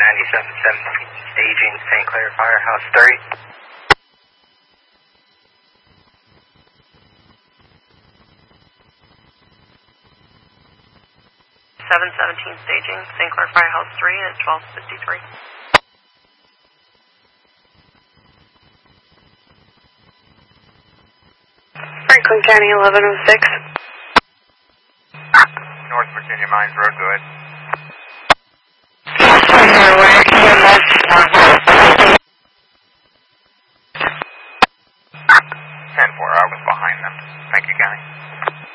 staging St. Clair Firehouse 3. 717 staging St. Clair Firehouse 3 at 12:53. Franklin County 1106. North Virginia Mines Road, go ahead.